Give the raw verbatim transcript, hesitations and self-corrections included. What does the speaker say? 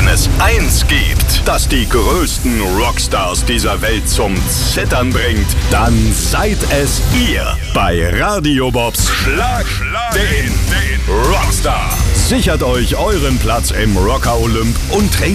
es eins gibt, das die größten Rockstars dieser Welt zum Zittern bringt, dann seid es ihr. Bei Radio Bobs Schlag den Rockstar. Sichert euch euren Platz im Rocker Olymp und tretet